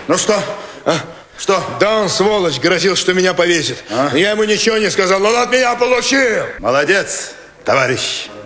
Ну что? А? Что? Да он, сволочь, грозил, что меня повесит. А? Я ему ничего не сказал, он от меня получил. Молодец, товарищ.